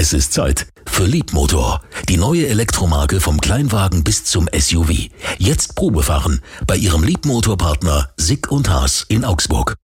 Es ist Zeit für Leapmotor, die neue Elektromarke vom Kleinwagen bis zum SUV. Jetzt Probefahren bei Ihrem Leapmotor-Partner Sick & Haas in Augsburg.